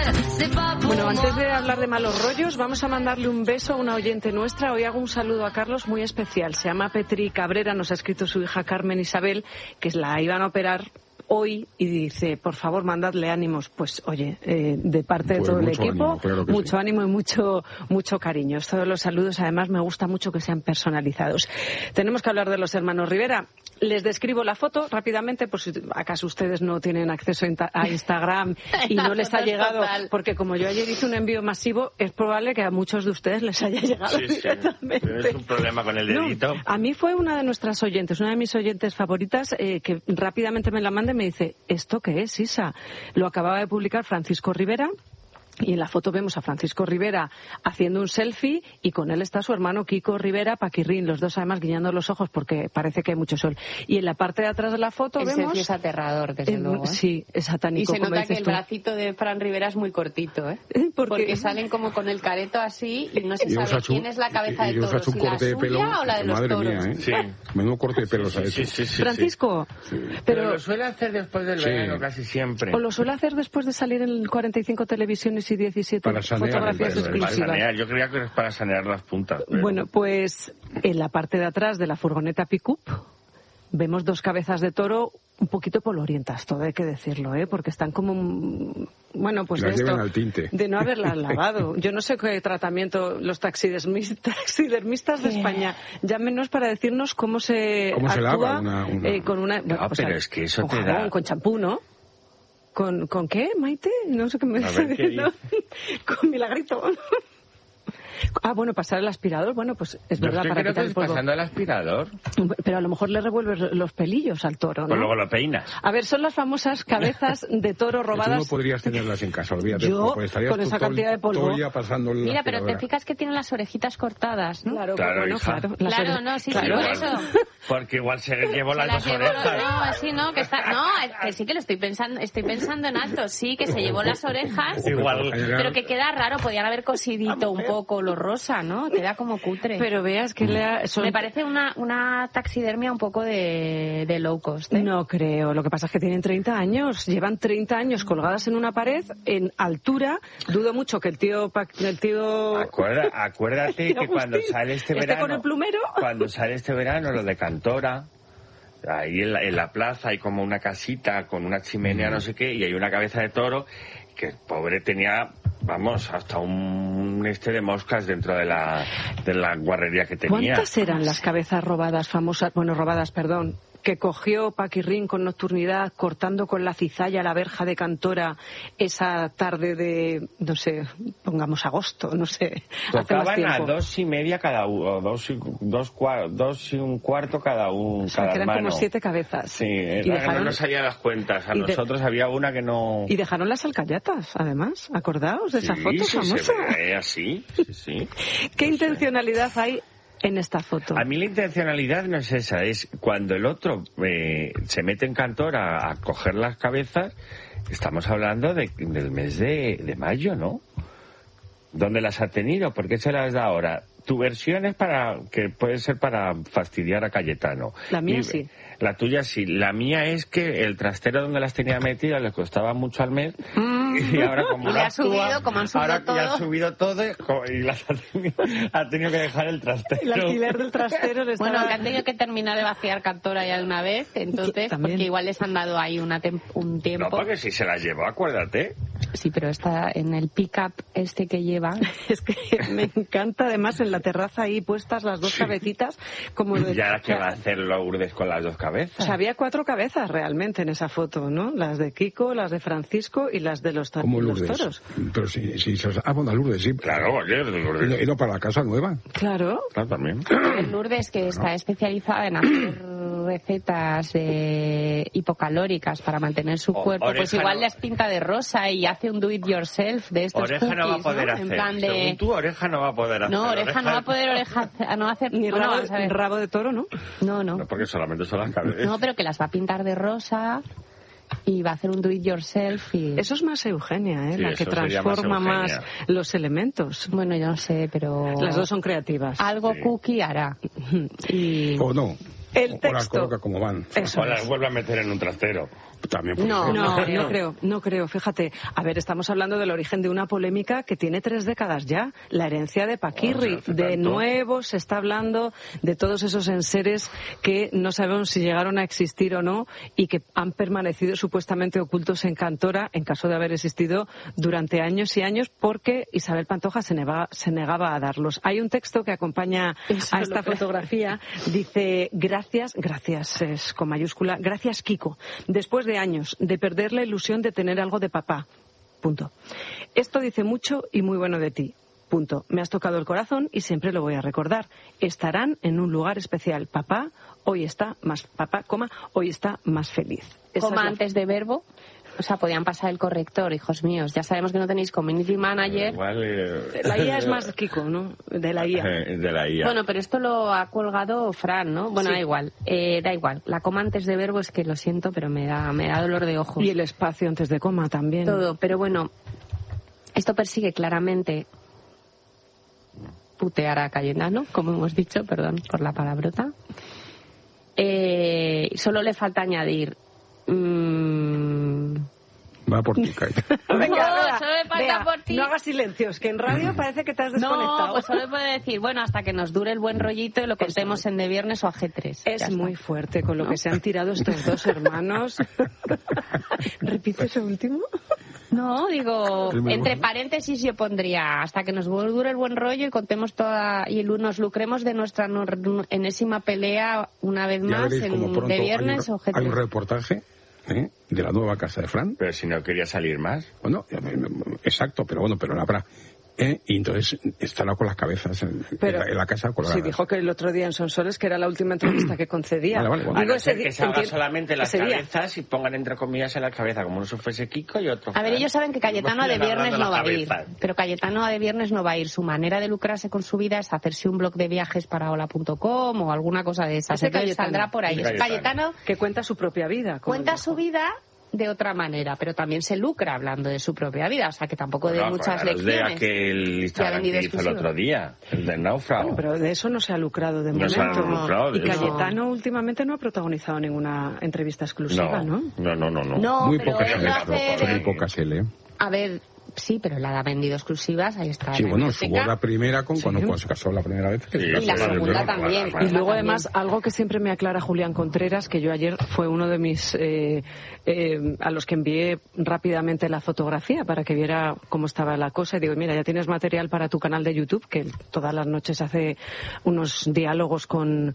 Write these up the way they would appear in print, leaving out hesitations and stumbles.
Bueno, antes de hablar de malos rollos, vamos a mandarle un beso a una oyente nuestra. Hoy hago un saludo a Carlos muy especial. Se llama Petri Cabrera, nos ha escrito su hija Carmen Isabel, que la iban a operar hoy y dice, por favor, mandadle ánimos. Pues oye, de parte de todo el equipo, ánimo, claro que mucho sí. ánimo y mucho cariño. Todos los saludos, además, me gusta mucho que sean personalizados. Tenemos que hablar de los hermanos Rivera. Les describo la foto rápidamente, por si acaso ustedes no tienen acceso a Instagram y no les ha llegado, porque como yo ayer hice un envío masivo, es probable que a muchos de ustedes les haya llegado directamente. ¿Tienes un problema con el dedito? No, a mí fue una de nuestras oyentes, una de mis oyentes favoritas, que rápidamente me la manda y me dice, ¿esto qué es, Isa? Lo acababa de publicar Francisco Rivera. Y en la foto vemos a Francisco Rivera haciendo un selfie y con él está su hermano Kiko Rivera, Paquirrín, los dos además guiñando los ojos porque parece que hay mucho sol. Y en la parte de atrás de la foto el vemos... selfie es aterrador, desde luego. Sí, es satánico. Y se nota que el tú. bracito de Fran Rivera es muy cortito, ¿eh? Porque salen como con el careto así y no se sabe quién es la cabeza de toros, si la suya o la de los toros. Mía, ¿eh? Sí. Menudo corte de pelo, ¿sabes? Sí. Francisco, pero lo suele hacer después del verano casi siempre. O lo suele hacer después de salir en 45 televisiones y 17 para sanear, fotografías exclusivas. Para sanear. Yo creía que era para sanear las puntas. Pero... Bueno, pues en la parte de atrás de la furgoneta pick-up vemos dos cabezas de toro un poquito polvorientas, todo hay que decirlo, porque están como, bueno, pues las de esto, al tinte. De no haberlas lavado. Yo no sé qué tratamiento los taxidermistas de España, llámenos para decirnos cómo se actúa con una... Bueno, pues pero es que eso te jabón, da... con champú, ¿no? ¿Con qué, Maite? No sé qué me está diciendo. Con Milagrito. Bueno, pasar el aspirador, bueno, pues es verdad, para quitar el polvo. Pasando el aspirador. Pero a lo mejor le revuelves los pelillos al toro, ¿no? Pues luego lo peinas. A ver, son las famosas cabezas de toro robadas. Tú no podrías tenerlas en casa, olvídate. Yo, con esa cantidad de polvo. Mira, pero te fijas que tienen las orejitas cortadas, ¿no? Claro, sí, por eso. Porque igual se llevó las dos orejas. No, así no, que sí que lo estoy pensando en alto, sí, que se llevó las orejas. Igual. Pero que queda raro, podían haber cosidito un poco lo rosa, ¿no? Queda como cutre. Pero veas que me parece una taxidermia un poco de low cost, ¿eh? No creo. Lo que pasa es que tienen 30 años. Llevan 30 años colgadas en una pared, en altura. Dudo mucho que el tío... Acuérdate que cuando sale este verano... con el plumero. Cuando sale este verano, lo de Cantora... Ahí en la plaza hay como una casita con una chimenea, no sé qué, y hay una cabeza de toro que el pobre tenía, vamos, hasta un de moscas dentro de la guarrería que tenía. ¿Cuántas eran las cabezas robadas, que cogió Paquirrín con nocturnidad, cortando con la cizalla la verja de Cantora esa tarde de, no sé, pongamos agosto, no sé. Tocaban a 2:30 cada uno, 2:15 cada uno. Que eran como 7 cabezas. Sí, no nos salían las cuentas. A nosotros había una que no... Y dejaron las alcayatas, además. ¿Acordaos de esa foto famosa? Se ve así, sí. ¿Qué intencionalidad hay en esta foto? A mí la intencionalidad no es esa, es cuando el otro se mete en Cantora a coger las cabezas, estamos hablando del mes de mayo, ¿no? ¿Dónde las ha tenido? ¿Por qué se las da ahora? Tu versión es que puede ser para fastidiar a Cayetano. La mía sí. La tuya sí. La mía es que el trastero donde las tenía metidas le costaba mucho al mes. Y ahora como ha subido, como han subido todo. Ya ha subido todo y las ha tenido que dejar el trastero. El alquiler del trastero le estaba... Bueno, que han tenido que terminar de vaciar Cantora ya de una vez, entonces, porque igual les han dado ahí un tiempo. No, porque si se las llevó, acuérdate. Sí, pero está en el pick-up que lleva. Es que me encanta, además, en la terraza ahí puestas las dos cabecitas. Como ya que va a hacer Lourdes con las dos cabezas. O sea, había 4 cabezas realmente en esa foto, ¿no? Las de Kiko, las de Francisco y las de los toros. Pero si bueno, Lourdes, sí. Claro, Lourdes. ¿Y no para la casa nueva? Claro. También. El Lourdes, que está especializada en hacer recetas hipocalóricas para mantener su cuerpo, pues igual les pinta de rosa y hace un do it yourself de estos Oreja cookies, no va a poder ¿no? hacer. En plan de... Según tú, Oreja no va a poder hacer. No, Oreja no va a poder hacer ni rabo de toro, ¿no? No, porque solamente son las cabezas. No, pero que las va a pintar de rosa y va a hacer un do it yourself y... Eso es más Eugenia, sí, la que transforma más los elementos. Bueno, yo no sé, pero... Las dos son creativas. Algo cookie hará. O no. El texto. O las coloca como van. O las vuelve a meter en un trastero. También puede No, ser. No creo. Fíjate, a ver, estamos hablando del origen de una polémica que tiene 3 décadas ya. La herencia de Paquirri. O sea, de tanto. nuevo se está hablando de todos esos enseres que no sabemos si llegaron a existir o no y que han permanecido supuestamente ocultos en Cantora, en caso de haber existido durante años y años, porque Isabel Pantoja se negaba a darlos. Hay un texto que acompaña a esta fotografía. Dice, gracias es con mayúscula, gracias Kiko. Después de años de perder la ilusión de tener algo de papá. Punto. Esto dice mucho y muy bueno de ti. Punto. Me has tocado el corazón y siempre lo voy a recordar. Estarán en un lugar especial. Papá, hoy está más feliz. Esa Coma es la... antes de verbo. O sea, podían pasar el corrector, hijos míos. Ya sabemos que no tenéis community manager. Igual, La IA es más Kiko, ¿no? De la IA. De la IA. Bueno, pero esto lo ha colgado Fran, ¿no? Bueno, Sí. da igual. La coma antes de verbo es que lo siento, pero me da dolor de ojos. Y el espacio antes de coma también. Todo, pero bueno, esto persigue claramente putear a Cayetano, como hemos dicho, perdón por la palabrota. Solo le falta añadir... Va por ti, Kai. Venga, solo me falta Bea, por ti. no hagas silencios, que en radio parece que te has desconectado. No, pues solo puede decir, bueno, hasta que nos dure el buen rollito y lo contemos en De Viernes o a G3. Ya Es está. muy fuerte con lo que se han tirado estos dos hermanos. ¿Repite eso último? No, digo, Es muy entre bueno. paréntesis yo pondría hasta que nos dure el buen rollo y contemos nos lucremos de nuestra enésima pelea una vez Ya más veréis como en pronto De Viernes o hay un G3. reportaje de la nueva casa de Fran. Pero si no quería salir más. Bueno, exacto, pero la habrá. Y entonces estará con las cabezas en la casa colgadas. Sí, dijo que el otro día en Sonsoles que era la última entrevista que concedía. Vale, bueno. A Digo, no ser ese que di- salga entiendo- solamente las ese día. cabezas y pongan entre comillas en la cabeza, como uno si fuese Kiko y otro. A ver, ellos saben que Cayetano a De Viernes no va a ir, Cabezas. pero Cayetano a De Viernes no va a ir. Su manera de lucrarse con su vida es hacerse un blog de viajes para hola.com o alguna cosa de esas. Ese Entonces Cayetano. saldrá por ahí. Ese Es Cayetano. Cayetano Que cuenta su propia vida. como cuenta dijo. su vida de otra manera, pero también se lucra hablando de su propia vida, o sea que tampoco de muchas Los de lecciones. aquel Instagram vendido que hizo el exclusivo. otro día, el del náufrago. Bueno, pero de eso no se ha lucrado de No momento. se ha lucrado de Y eso. Cayetano últimamente no ha protagonizado ninguna entrevista exclusiva, ¿no? No. No, Muy pero pocas él lo hace muy pocas él, A ver, sí, pero la ha vendido exclusivas, ahí está. Sí, la bueno, su biblioteca. boda primera cuando se casó la primera vez. que Sí, se Y casó la desde segunda luego. también. Y luego, También. además, algo que siempre me aclara Julián Contreras, que yo ayer fue uno de mis... a los que envié rápidamente la fotografía para que viera cómo estaba la cosa. Y digo, mira, ya tienes material para tu canal de YouTube, que todas las noches hace unos diálogos con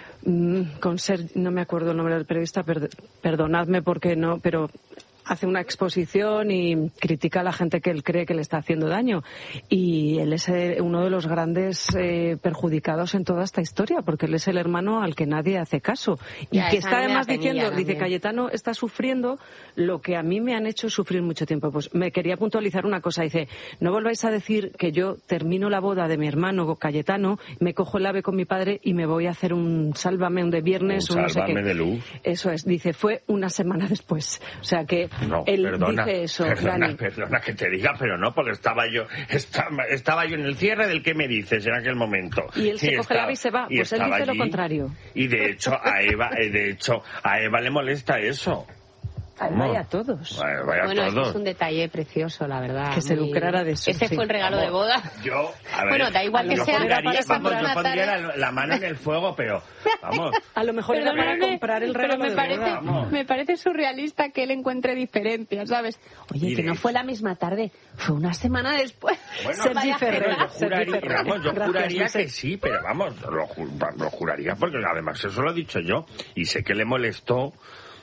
no me acuerdo el nombre del periodista, perdonadme porque no, pero hace una exposición y critica a la gente que él cree que le está haciendo daño. Y él es uno de los grandes perjudicados en toda esta historia, porque él es el hermano al que nadie hace caso. Y Ya, que esa está me da además penilla diciendo, dice, también. Cayetano está sufriendo lo que a mí me han hecho sufrir mucho tiempo. Pues me quería puntualizar una cosa. Dice, no volváis a decir que yo termino la boda de mi hermano Cayetano, me cojo el ave con mi padre y me voy a hacer un sálvame, un de viernes, Un un no sé sálvame qué. de luz. Eso es. Dice, fue una semana después. O sea que No, él perdona, dice eso, Dani. perdona que te diga, pero no, porque estaba yo en el cierre del que me dices en aquel momento. Y él se coge el ave y se va. Pues él estaba dice lo allí. contrario. Y de hecho a Eva le molesta eso. Vaya a todos. Vaya Bueno, todos. es un detalle precioso, la verdad. Que se lucrara de eso, Ese sí. fue el regalo de boda. Yo, a ver, Bueno, da igual que yo sea pondría, para esa vamos, yo buena pondría tarde. la mano en el fuego, pero vamos. A lo mejor era para Perdóname, comprar el pero regalo me de parece, boda. Vamos. me parece surrealista que él encuentre diferencias, ¿sabes? Oye, Y que de no hecho- fue la misma tarde, fue una semana después. Bueno, Sergi Vaya Ferrer. pero jeta. yo juraría, Sergi Ferrer. vamos, yo Gracias, juraría José. que sí, pero vamos, lo juraría porque además eso lo he dicho yo y sé que le molestó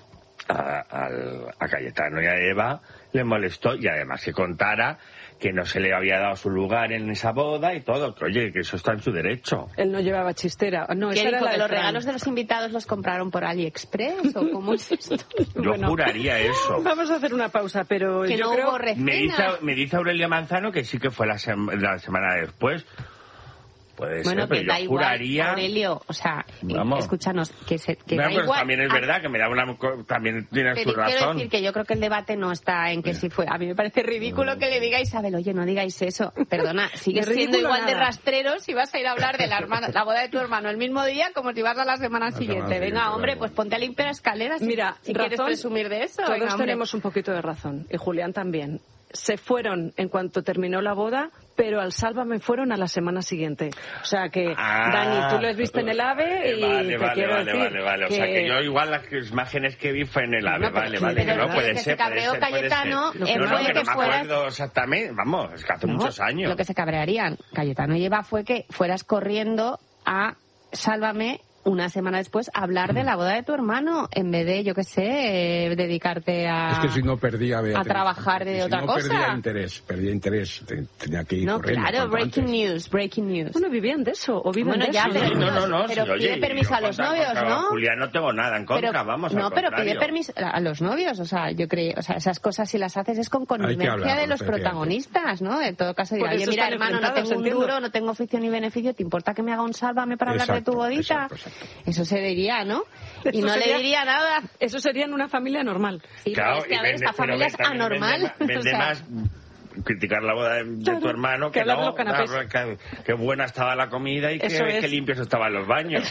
a Cayetano y a Eva, le molestó y además que contara que no se le había dado su lugar en esa boda y todo, que oye, que eso está en su derecho. Él no llevaba chistera. No, ¿Qué esa era dijo? la ¿Que de los Fran. regalos de los invitados los compraron por AliExpress o cómo es esto? Yo Bueno. juraría eso. Vamos a hacer una pausa, pero Que yo no creo... hubo recena. Me dice Aurelia Manzano que sí que fue la semana después. puede bueno, ser, pero da yo igual, juraría... Aurelio, o sea, escúchanos, que no, da pues igual... también es verdad que me da también tiene su razón. Quiero decir que yo creo que el debate no está en que si fue... A mí me parece ridículo que le diga a Isabel, oye, no digáis eso. Perdona, sigues siendo igual de rastrero si vas a ir a hablar de la boda de tu hermano el mismo día como si vas a la semana siguiente. Venga, hombre, pues ponte a limpiar escaleras. Mira, si quieres presumir de eso. Todos tenemos un poquito de razón, y Julián también. Se fueron en cuanto terminó la boda, pero al Sálvame fueron a la semana siguiente. O sea que, Dani, tú les viste en el AVE y Vale. O sea que yo igual las imágenes que vi fue en el AVE, vale. Que no puede ser. Cayetano, no me acuerdo exactamente, vamos, es que hace muchos años. Lo que se cabrearían, Cayetano y Eva, fue que fueras corriendo a Sálvame una semana después hablar de la boda de tu hermano en vez de, yo qué sé, dedicarte a... Es que si no perdía Beatriz, a trabajar de otra cosa. Perdía interés, tenía que ir corriendo. Claro, breaking news. Bueno, vivían de eso, o viven de eso. Pero pide permiso a los novios, ¿no? Julián, no tengo nada en contra, vamos, al contrario. Pero pide permiso a los novios, o sea, yo creo, o sea, esas cosas si las haces es con connivencia de los protagonistas, ¿no? En todo caso, dirá, oye, mira, hermano, no tengo un duro, no tengo oficio ni beneficio, ¿te importa que me haga un Sálvame para hablar de tu bodita? Exacto. Eso se diría, ¿no? Y no le diría nada. Eso sería en una familia normal. Sí, claro, es que a ver, esta familia es anormal. Vende más criticar la boda de tu hermano que no, que buena estaba la comida y que limpios estaban los baños.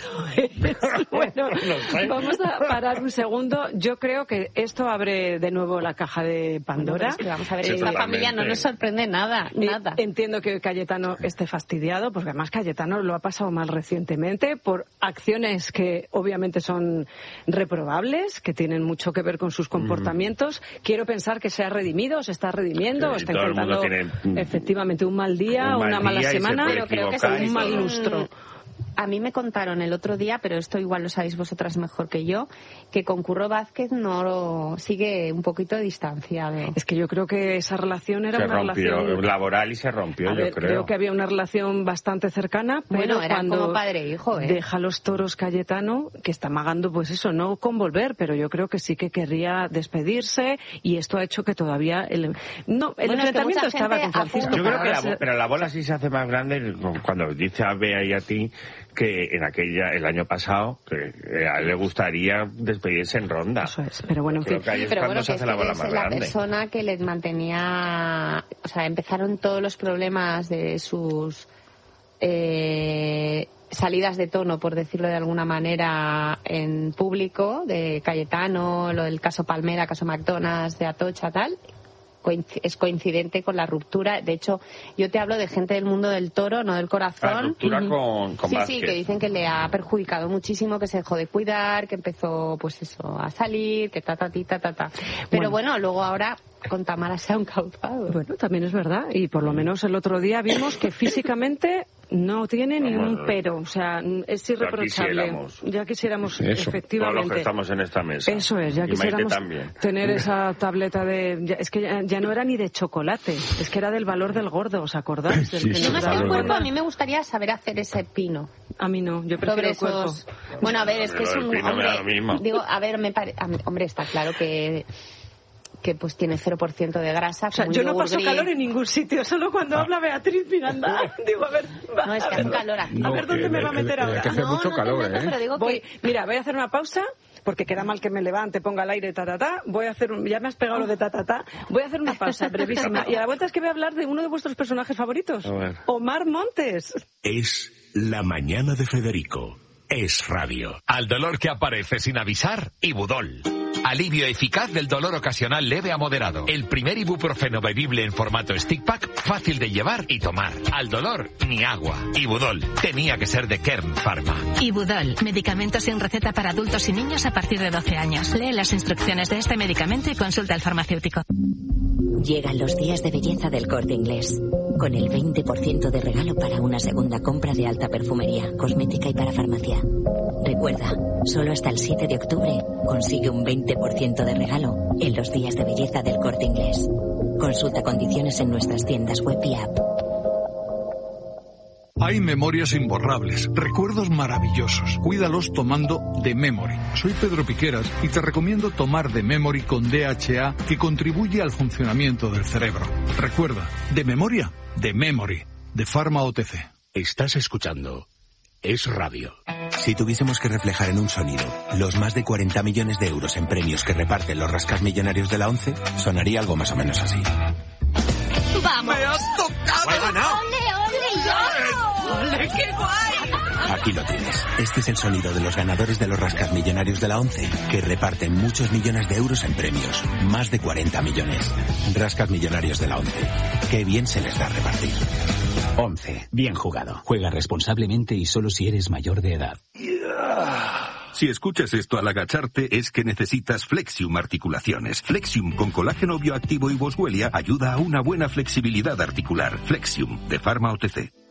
Bueno, vamos a parar un segundo. Yo creo que esto abre de nuevo la caja de Pandora. Es que vamos a ver, esta familia no nos sorprende nada. Entiendo que Cayetano esté fastidiado, porque además Cayetano lo ha pasado mal recientemente por acciones que obviamente son reprobables, que tienen mucho que ver con sus comportamientos. Quiero pensar que se ha redimido, se está redimiendo, está intentando efectivamente un mal día, una mala semana, pero creo que es un mal lustro. A mí me contaron el otro día, pero esto igual lo sabéis vosotras mejor que yo, que con Curro Vázquez sigue un poquito distanciado. Es que yo creo que esa relación era una relación laboral y se rompió, yo creo que había una relación bastante cercana, pero era cuando como padre e hijo, deja los toros Cayetano, que está amagando pues eso, no con volver, pero yo creo que sí que querría despedirse, y esto ha hecho que todavía el enfrentamiento estaba con Francisco. Yo creo que pero la bola sí se hace más grande cuando dice a Bea y a ti que el año pasado, que a él le gustaría despedirse en ronda. Eso es, pero bueno, en fin. Se hace la bola más grande. La persona que les mantenía, o sea, empezaron todos los problemas de sus salidas de tono, por decirlo de alguna manera, en público, de Cayetano, lo del caso Palmera, caso McDonald's, de Atocha, tal. Es coincidente con la ruptura. De hecho, yo te hablo de gente del mundo del toro, no del corazón. La ruptura con Vázquez. Sí, que dicen que le ha perjudicado muchísimo, que se dejó de cuidar, que empezó, pues eso, a salir, que ta. Pero bueno, luego ahora con Tamara se ha encauzado. Bueno, también es verdad. Y por lo menos el otro día vimos que físicamente no tiene ni un pero. O sea, es irreprochable. Ya quisiéramos eso, efectivamente. todos los que estamos en esta mesa. Eso es, ya quisiéramos tener esa tableta de... Es que ya no era ni de chocolate, es que era del valor del gordo, ¿os acordáis? Sí, más que el cuerpo, a mí me gustaría saber hacer ese pino. A mí no, yo prefiero el cuerpo. Bueno, a ver, es que es un hombre... Digo, a ver, hombre, está claro que pues tiene 0% de grasa. O sea, yo no paso calor en ningún sitio, solo cuando habla Beatriz Miranda. Digo, a ver... No, es que hace calor aquí. A ver dónde me va a meter ahora. Que hace mucho calor, pero digo Mira, voy a hacer una pausa, porque queda mal que me levante, ponga al aire, voy a hacer ya me has pegado lo de voy a hacer una pausa brevísima. Y a la vuelta es que voy a hablar de uno de vuestros personajes favoritos, Omar Montes. Es La Mañana de Federico. Es radio. Al dolor que aparece sin avisar, Ibudol. Alivio eficaz del dolor ocasional leve a moderado. El primer ibuprofeno bebible en formato stick pack, fácil de llevar y tomar. Al dolor, ni agua. Ibudol. Tenía que ser de Kern Pharma. Ibudol. Medicamento sin receta para adultos y niños a partir de 12 años. Lee las instrucciones de este medicamento y consulta al farmacéutico. Llegan los días de belleza del Corte Inglés. Con el 20% de regalo para una segunda compra de alta perfumería, cosmética y para farmacia. Recuerda, solo hasta el 7 de octubre consigue un 20% de regalo en los días de belleza del Corte Inglés. Consulta condiciones en nuestras tiendas web y app. Hay memorias imborrables, recuerdos maravillosos. Cuídalos tomando The Memory. Soy Pedro Piqueras y te recomiendo tomar The Memory con DHA, que contribuye al funcionamiento del cerebro. Recuerda, de memoria, The Memory, de Pharma OTC. Estás escuchando Es Radio. Si tuviésemos que reflejar en un sonido los más de 40 millones de euros en premios que reparten los rascasmillonarios de la ONCE, sonaría algo más o menos así. ¡Vamos! ¡Me has tocado! ¡He ganado! ¡Ole, ole, yo! ¡Ole, qué guay! Aquí lo tienes. Este es el sonido de los ganadores de los rascasmillonarios de la ONCE, que reparten muchos millones de euros en premios. Más de 40 millones. Rascasmillonarios de la ONCE. Qué bien se les da repartir. 11. Bien jugado. Juega responsablemente y solo si eres mayor de edad. Si escuchas esto al agacharte es que necesitas Flexium Articulaciones. Flexium con colágeno bioactivo y Boswellia ayuda a una buena flexibilidad articular. Flexium de Pharma OTC.